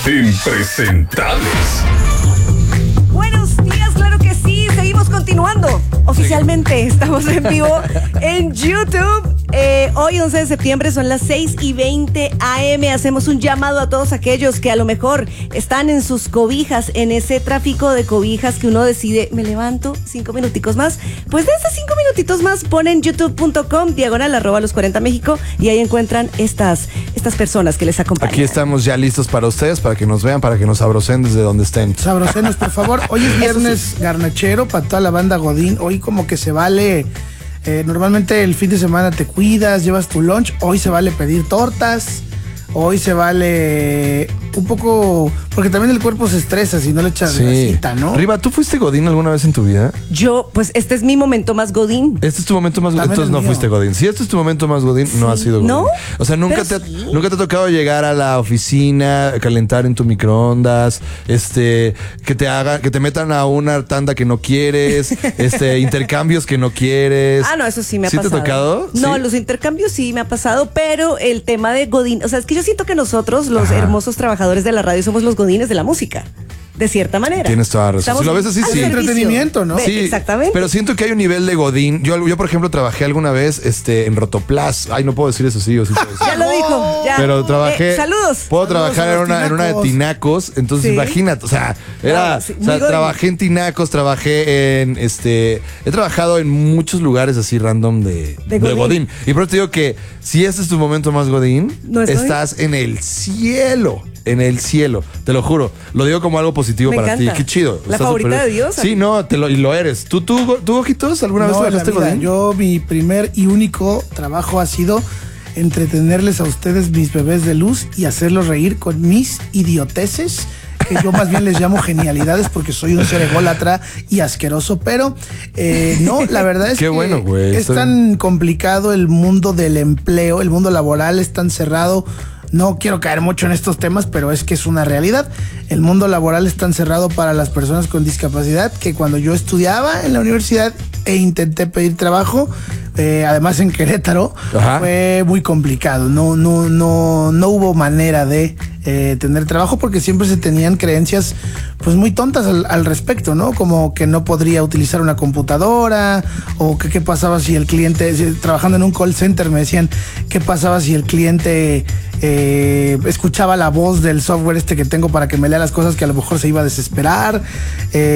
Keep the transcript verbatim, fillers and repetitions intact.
Impresentables. Buenos días, claro que sí. Seguimos continuando. Oficialmente estamos en vivo en YouTube. Eh, hoy, once de septiembre, son las seis y veinte a eme. Hacemos un llamado a todos aquellos que a lo mejor están en sus cobijas, en ese tráfico de cobijas que uno decide, me levanto cinco minuticos más. Pues de esos cinco minutitos más, ponen youtube punto com, diagonal, arroba los cuarenta México, y ahí encuentran estas, estas personas que les acompañan. Aquí estamos ya listos para ustedes, para que nos vean, para que nos sabrocen desde donde estén. Sabrosenos, por favor. Hoy es viernes sí. garnachero para toda la banda Godín. Hoy como que se vale... Eh, normalmente el fin de semana te cuidas, llevas tu lunch. Hoy se vale pedir tortas. Hoy se vale un poco... Porque también el cuerpo se estresa si no le echas Sí. grasita, ¿no? Riva, ¿tú fuiste Godín alguna vez en tu vida? Yo, pues este es mi momento más Godín. Este es tu momento más Godín. También Entonces el no mío. fuiste Godín. Si este es tu momento más Godín, no has sido Godín. ¿No? O sea, nunca te, Pero ha, sí. nunca te ha tocado llegar a la oficina, calentar en tu microondas, este, que te hagan, que te metan a una tanda que no quieres, este, intercambios que no quieres. Ah, no, eso sí me ha ¿Sí pasado. te ha tocado? No, ¿Sí? los intercambios sí me ha pasado, pero el tema de Godín, o sea, es que yo siento que nosotros, los Ajá. hermosos trabajadores de la radio, somos los Godines de la música. De cierta manera. Tienes toda la razón. Estamos Si lo ves así, al sí. servicio. Entretenimiento, ¿no? Ve, Sí, exactamente. pero siento que hay un nivel de Godín. Yo, yo por ejemplo, trabajé alguna vez este, en Rotoplas. Ay, no puedo decir eso, sí o sí puedo decir. Ya lo dijo. Ya. Pero trabajé. Eh, saludos. Puedo Saludos trabajar a en los una, en una de tinacos. tinacos. Entonces, Sí. imagínate. O sea, era. Ah, sí, o sea, muy Godín. trabajé en tinacos, trabajé en este. He trabajado en muchos lugares así random de, De de Godín. Godín. Y por eso te digo que si este es tu momento más Godín, ¿No es estás en el cielo. En el cielo, te lo juro. Lo digo como algo positivo Me para encanta. ti. Qué chido. La Está favorita súper- de Dios. Sí, no, te lo, y lo eres. ¿Tú, tú, tú, Ojitos, alguna vez No, en la trabajaste vida. Godín? Yo, mi primer y único trabajo ha sido entretenerles a ustedes, mis bebés de luz, y hacerlos reír con mis idioteces, que yo más bien les llamo genialidades porque soy un ser ególatra y asqueroso, pero eh, no, la verdad es Qué que bueno, güey, es está tan complicado el mundo del empleo, el mundo laboral es tan cerrado. No quiero caer mucho en estos temas, pero es que es una realidad. El mundo laboral es tan cerrado para las personas con discapacidad que cuando yo estudiaba en la universidad e intenté pedir trabajo, eh, además en Querétaro, Ajá. fue muy complicado. No, no, no, no hubo manera de eh, tener trabajo porque siempre se tenían creencias pues muy tontas al, al respecto, ¿no? Como que no podría utilizar una computadora o que qué pasaba si el cliente, si, trabajando en un call center me decían qué pasaba si el cliente eh, escuchaba la voz del software este que tengo para que me lea las cosas que a lo mejor se iba a desesperar. Eh,